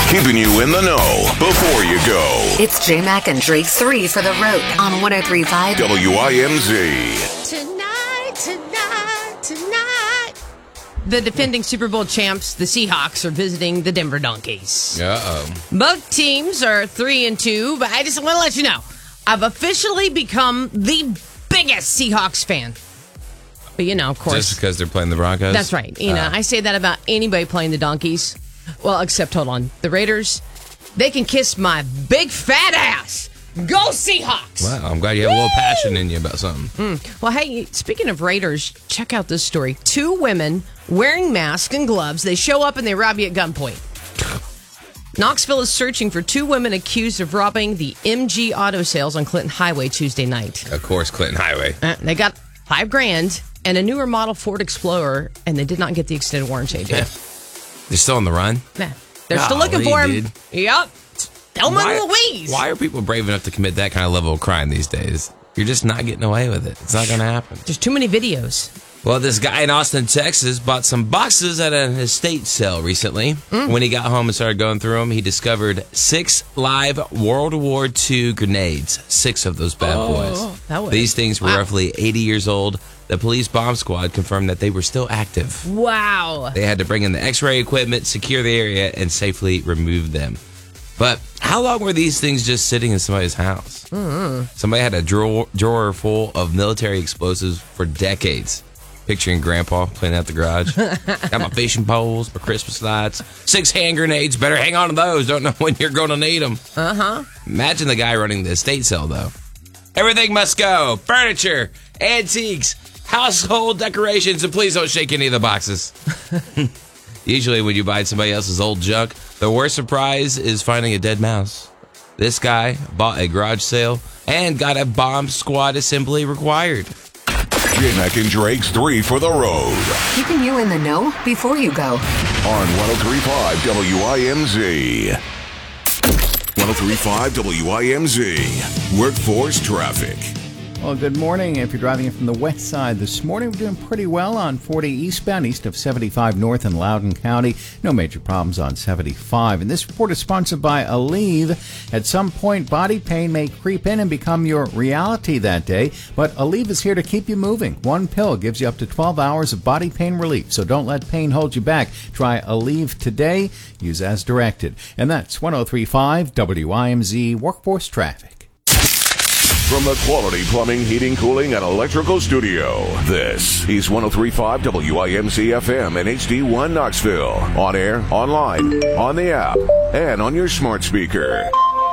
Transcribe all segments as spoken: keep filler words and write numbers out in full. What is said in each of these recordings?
keeping you in the know before you go. It's J-Mac and Drake three for the road on one oh three point five W I M Z. Tonight, tonight, tonight. The defending Super Bowl champs, the Seahawks, are visiting the Denver Donkeys. Uh-oh. Both teams are three and two, but I just want to let you know, I've officially become the biggest Seahawks fan. But, you know, of course. Just because they're playing the Broncos? That's right. You know, uh. I say that about anybody playing the Donkeys. Well, except, hold on, the Raiders, they can kiss my big fat ass. Go Seahawks! Wow, I'm glad you have Woo! a little passion in you about something. Mm. Well, hey, speaking of Raiders, check out this story. Two women wearing masks and gloves, they show up and they rob you at gunpoint. Knoxville is searching for two women accused of robbing the M G Auto Sales on Clinton Highway Tuesday night. Of course, Clinton Highway. Uh, they got five grand and a newer model Ford Explorer, and they did not get the extended warranty. They're still on the run? Nah, they're Golly, still looking for him. Dude. Yep. Thelma why, and Louise. Why are people brave enough to commit that kind of level of crime these days? You're just not getting away with it. It's not going to happen. There's too many videos. Well, this guy in Austin, Texas, bought some boxes at an estate sale recently. Mm. When he got home and started going through them, he discovered six live World War Two grenades. Six of those bad oh, boys. That was, These things were wow. roughly eighty years old. The police bomb squad confirmed that they were still active. Wow. They had to bring in the x-ray equipment, secure the area, and safely remove them. But how long were these things just sitting in somebody's house? Mm-hmm. Somebody had a drawer, drawer full of military explosives for decades. Picturing Grandpa playing out the garage. Got my fishing poles, my Christmas lights, six hand grenades. Better hang on to those. Don't know when you're going to need them. Uh-huh. Imagine the guy running the estate sale, though. Everything must go. Furniture, antiques, household decorations, and please don't shake any of the boxes. Usually when you buy somebody else's old junk, the worst surprise is finding a dead mouse. This guy bought a garage sale and got a bomb squad assembly required. J-Mac and Drake's three for the road. Keeping you in the know before you go. On one oh three point five W I M Z. one oh three point five W I M Z. Workforce traffic. Well, good morning. If you're driving in from the west side this morning, we're doing pretty well on forty eastbound, east of seventy-five north in Loudoun County. No major problems on seventy-five. And this report is sponsored by Aleve. At some point, body pain may creep in and become your reality that day, but Aleve is here to keep you moving. One pill gives you up to twelve hours of body pain relief, so don't let pain hold you back. Try Aleve today. Use as directed. And that's one oh three point five W I M Z Workforce Traffic. From the Quality Plumbing, Heating, Cooling, and Electrical Studio, this is one oh three point five W I M Z F M and H D one Knoxville. On air, online, on the app, and on your smart speaker.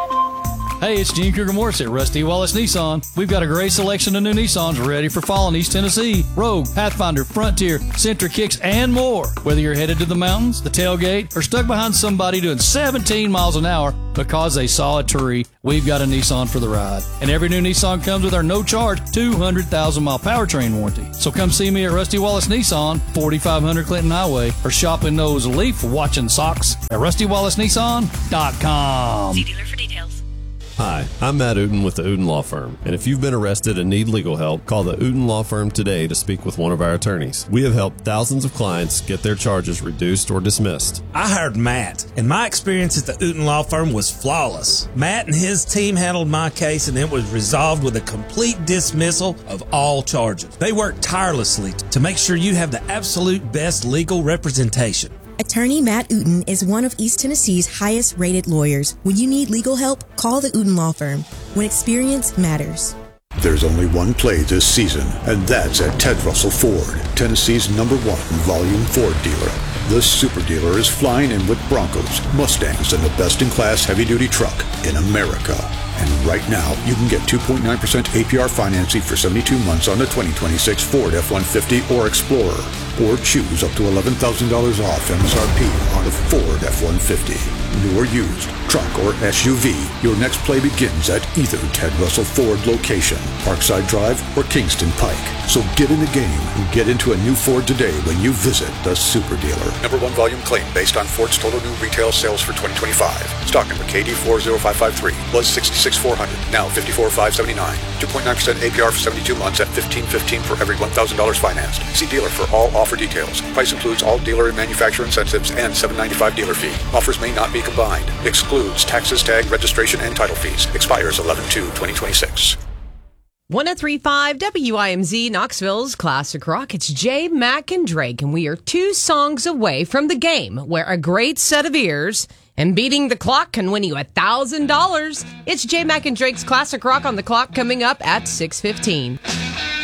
Hey, it's Gene Kruger Morris at Rusty Wallace Nissan. We've got a great selection of new Nissans ready for fall in East Tennessee. Rogue, Pathfinder, Frontier, Sentra Kicks, and more. Whether you're headed to the mountains, the tailgate, or stuck behind somebody doing seventeen miles an hour because they saw a tree, we've got a Nissan for the ride. And every new Nissan comes with our no-charge two hundred thousand mile powertrain warranty. So come see me at Rusty Wallace Nissan, forty-five hundred Clinton Highway, or shop in those leaf watching socks at rusty wallace nissan dot com. See dealer for details. Hi, I'm Matt Uden with the Uden Law Firm, and if you've been arrested and need legal help, call the Uden Law Firm today to speak with one of our attorneys. We have helped thousands of clients get their charges reduced or dismissed. I hired Matt, and my experience at the Uden Law Firm was flawless. Matt and his team handled my case, and it was resolved with a complete dismissal of all charges. They worked tirelessly to make sure you have the absolute best legal representation. Attorney Matt Uden is one of East Tennessee's highest rated lawyers. When you need legal help, call the Uden Law Firm. When experience matters. There's only one play this season, and that's at Ted Russell Ford, Tennessee's number one volume Ford dealer. The super dealer is flying in with Broncos, Mustangs, and the best-in-class heavy-duty truck in America. And right now, you can get two point nine percent A P R financing for seventy-two months on the twenty twenty-six Ford F one fifty or Explorer. Or choose up to eleven thousand dollars off M S R P on the Ford F one fifty. New or used, truck, or S U V, your next play begins at either Ted Russell Ford location, Parkside Drive or Kingston Pike. So get in the game and get into a new Ford today when you visit the Super Dealer. Number one volume claim based on Ford's total new retail sales for twenty twenty-five. Stock number K D four zero five five three was sixty-six thousand four hundred, now fifty-four thousand five hundred seventy-nine. two point nine percent A P R for seventy-two months at fifteen fifteen for every one thousand dollars financed. See dealer for all offer details. Price includes all dealer and manufacturer incentives and seven ninety-five dealer fee. Offers may not be combined. Excludes taxes, tag, registration, and title fees. Expires eleven two twenty twenty-six. one oh three point five W I M Z, Knoxville's Classic Rock. It's Jay, Mac, and Drake, and we are two songs away from the game where a great set of ears and beating the clock can win you one thousand dollars. It's Jay, Mac, and Drake's Classic Rock on the clock coming up at six fifteen.